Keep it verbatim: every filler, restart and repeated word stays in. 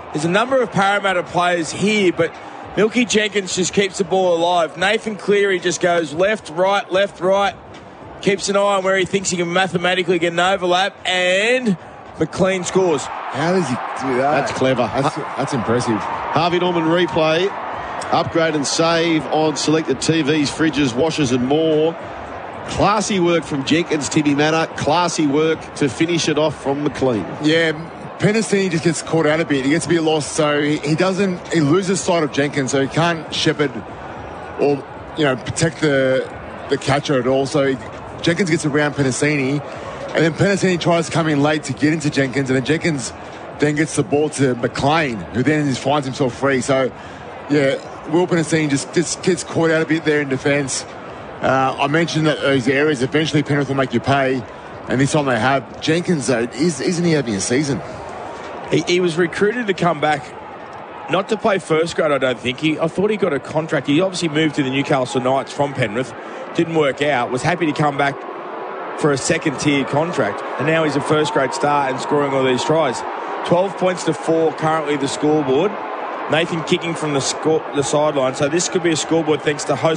There's a number of Parramatta players here, but Milky Jenkins just keeps the ball alive. Nathan Cleary just goes left, right, left, right. Keeps an eye on where he thinks he can mathematically get an overlap, and McLean scores. How does he do that? That's clever. That's, that's impressive. Harvey Norman replay. Upgrade and save on selected T Vs, fridges, washers and more. Classy work from Jenkins, Timmy Matter. Classy work to finish it off from McLean. Yeah, Penasini just gets caught out a bit. He gets a bit lost, so he, he doesn't. He loses sight of Jenkins, so he can't shepherd or you know protect the the catcher at all. So he, Jenkins gets around Penasini, and then Penasini tries to come in late to get into Jenkins, and then Jenkins then gets the ball to McLean, who then just finds himself free. So, yeah, Will Penasini just, just gets caught out a bit there in defence. Uh, I mentioned that those areas eventually Penrith will make you pay, and this time they have. Jenkins, though, is, isn't he having a season? He, he was recruited to come back, not to play first grade, I don't think. He, I thought he got a contract. He obviously moved to the Newcastle Knights from Penrith. Didn't work out. Was happy to come back for a second-tier contract. And now he's a first-grade star and scoring all these tries. twelve points to four currently the scoreboard. Nathan kicking from the, score, the sideline. So this could be a scoreboard thanks to host